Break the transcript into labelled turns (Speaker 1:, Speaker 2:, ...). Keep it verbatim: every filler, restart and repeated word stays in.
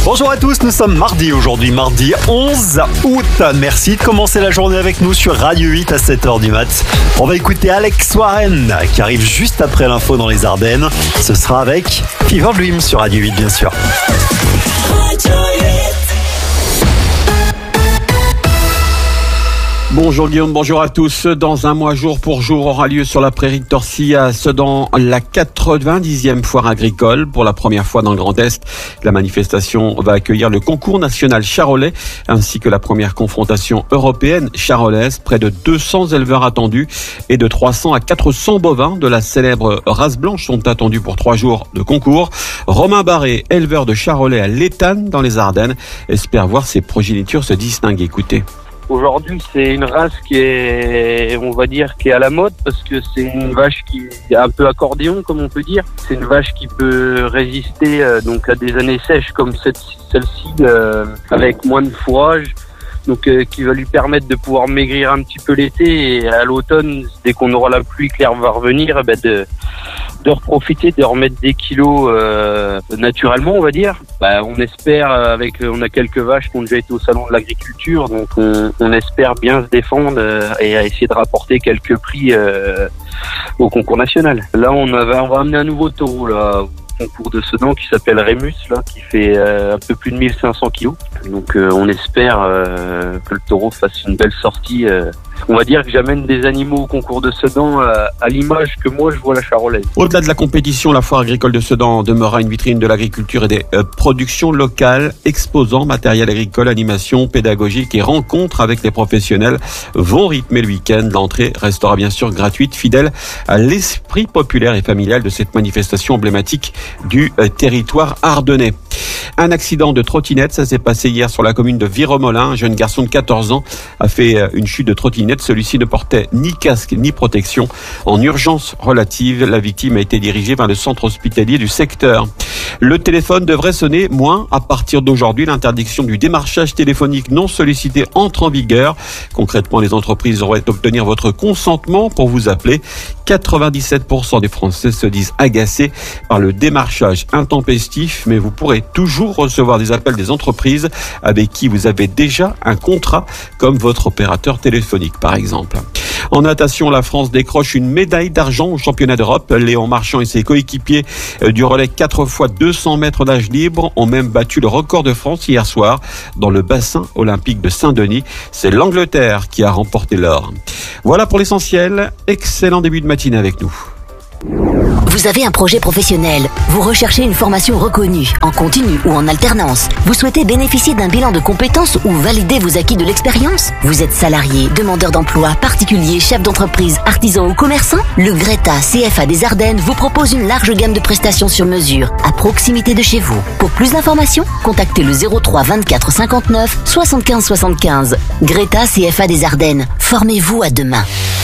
Speaker 1: Bonjour à tous, nous sommes mardi aujourd'hui, mardi onze août. Merci de commencer la journée avec nous sur Radio huit à sept heures du mat. On va écouter Alex Warren qui arrive juste après l'info dans les Ardennes. Ce sera avec Fever Dream sur Radio huit bien sûr.
Speaker 2: Bonjour Guillaume, bonjour à tous. Dans un mois, jour pour jour, aura lieu sur la prairie de Torcy à Sedan la quatre-vingt-dixième foire agricole. Pour la première fois dans le Grand Est, la manifestation va accueillir le concours national charolais ainsi que la première confrontation européenne charolaise. Près de deux cents éleveurs attendus et de trois cents à quatre cents bovins de la célèbre race blanche sont attendus pour trois jours de concours. Romain Barré, éleveur de charolais à l'Étane dans les Ardennes, espère voir ses progénitures se distinguer. Écoutez.
Speaker 3: Aujourd'hui, c'est une race qui est, on va dire, qui est à la mode parce que c'est une vache qui est un peu accordéon, comme on peut dire. C'est une vache qui peut résister euh, donc à des années sèches comme cette, celle-ci, euh, avec moins de fourrage, donc euh, qui va lui permettre de pouvoir maigrir un petit peu l'été et à l'automne, dès qu'on aura la pluie claire va revenir, ben de de reprofiter, de remettre des kilos euh, naturellement, on va dire. Bah, on espère, avec, on a quelques vaches qui ont déjà été au salon de l'agriculture, donc on, on espère bien se défendre euh, et à essayer de rapporter quelques prix euh, au concours national. Là, on, avait, on va amener un nouveau taureau là, au concours de Sedan qui s'appelle Rémus, là, qui fait euh, un peu plus de mille cinq cents kilos. Donc euh, on espère euh, que le taureau fasse une belle sortie. Euh, On va dire que j'amène des animaux au concours de Sedan à, à l'image que moi je vois la charolaise.
Speaker 2: Au-delà de la compétition, la foire agricole de Sedan demeurera une vitrine de l'agriculture et des euh, productions locales, exposants matériel agricole, animation pédagogique et rencontres avec les professionnels vont rythmer le week-end. L'entrée restera bien sûr gratuite, fidèle à l'esprit populaire et familial de cette manifestation emblématique du euh, territoire ardennais. Un accident de trottinette, ça s'est passé hier sur la commune de Viromolin. Un jeune garçon de quatorze ans a fait une chute de trottinette. Celui-ci ne portait ni casque ni protection. En urgence relative, la victime a été dirigée vers le centre hospitalier du secteur. Le téléphone devrait sonner moins à partir d'aujourd'hui. L'interdiction du démarchage téléphonique non sollicité entre en vigueur. Concrètement, les entreprises auraient obtenir votre consentement pour vous appeler. quatre-vingt-dix-sept pour cent des Français se disent agacés par le démarchage intempestif, mais vous pourrez toujours recevoir des appels des entreprises avec qui vous avez déjà un contrat, comme votre opérateur téléphonique par exemple. En natation, la France décroche une médaille d'argent au championnat d'Europe. Léon Marchand et ses coéquipiers du relais quatre fois deux cents mètres nage libre ont même battu le record de France hier soir dans le bassin olympique de Saint-Denis. C'est l'Angleterre qui a remporté l'or. Voilà pour l'essentiel. Excellent début de matinée avec nous.
Speaker 4: Vous avez un projet professionnel, vous recherchez une formation reconnue, en continu ou en alternance. Vous souhaitez bénéficier d'un bilan de compétences ou valider vos acquis de l'expérience. Vous êtes salarié, demandeur d'emploi, particulier, chef d'entreprise, artisan ou commerçant. Le Greta C F A des Ardennes vous propose une large gamme de prestations sur mesure, à proximité de chez vous. Pour plus d'informations, contactez le zéro trois vingt-quatre cinquante-neuf soixante-quinze soixante-quinze. Greta C F A des Ardennes, formez-vous à demain.